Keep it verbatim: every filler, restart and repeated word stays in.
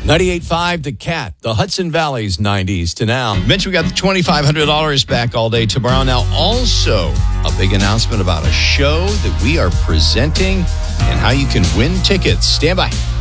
ninety-eight point five The Cat, the Hudson Valley's nineties to now. Mitch, we got the twenty-five hundred dollars back all day tomorrow. Now, also a big announcement about a show that we are presenting and how you can win tickets. Stand by.